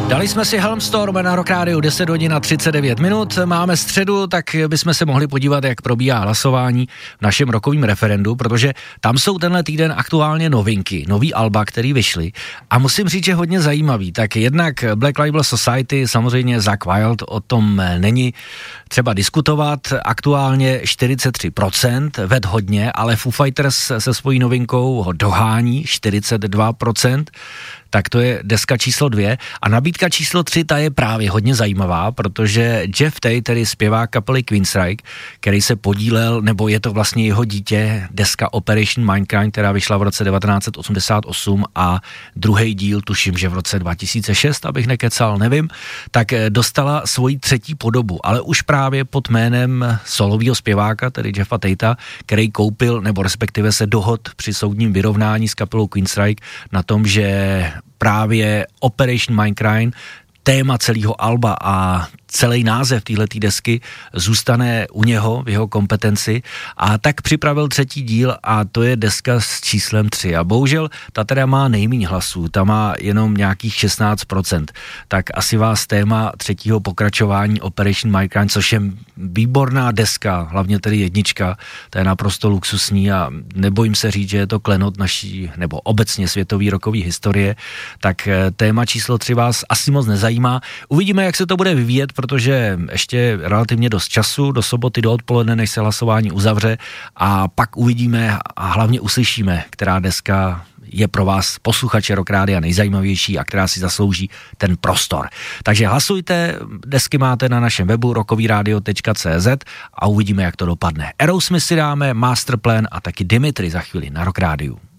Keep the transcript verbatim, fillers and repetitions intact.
Dali jsme si Helmstorm na Rock Radio deset hodin a třicet devět minut. Máme středu, tak bychom se mohli podívat, jak probíhá hlasování v našem rokovém referendu, protože tam jsou tenhle týden aktuálně novinky, nový alba, který vyšly. A musím říct, že hodně zajímavý. Tak jednak Black Label Society, samozřejmě Zakk Wylde, o tom není třeba diskutovat. Aktuálně čtyřicet tři procent, ved hodně, ale Foo Fighters se svojí novinkou ho dohání, čtyřicet dva procent. Tak to je deska číslo dvě. A nabídka číslo tři, ta je právě hodně zajímavá, protože Jeff Tate, tedy zpěvák kapely Queensryche, který se podílel, nebo je to vlastně jeho dítě, deska Operation Mindcrime, která vyšla v roce devatenáct set osmdesát osm a druhý díl, tuším, že v roce dva tisíce šest, abych nekecal, nevím, tak dostala svoji třetí podobu, ale už právě pod jménem solového zpěváka, tedy Jeffa Tatea, který koupil, nebo respektive se dohod při soudním vyrovnání s kapelou Queensryche na tom, že právě Operation Mindcrime, téma celého alba a celý název téhletý desky zůstane u něho, v jeho kompetenci, a tak připravil třetí díl a to je deska s číslem tři. A bohužel ta teda má nejméně hlasů, ta má jenom nějakých šestnáct procent. Tak asi vás téma třetího pokračování Operation Mindcrime, což je výborná deska, hlavně tedy jednička, to je naprosto luxusní a nebojím se říct, že je to klenot naší, nebo obecně světový rokový historie, tak téma číslo tři vás asi moc nezajímá. Uvidíme, jak se to bude vyvíjet, protože ještě relativně dost času, do soboty do odpoledne, než se hlasování uzavře, a pak uvidíme a hlavně uslyšíme, která deska je pro vás, posluchače Rock Rádia, nejzajímavější a která si zaslouží ten prostor. Takže hlasujte, desky máte na našem webu rockovyradio tečka cé zet a uvidíme, jak to dopadne. Aerosmith si dáme, Masterplan a taky Dimitri za chvíli na Rock Rádiu.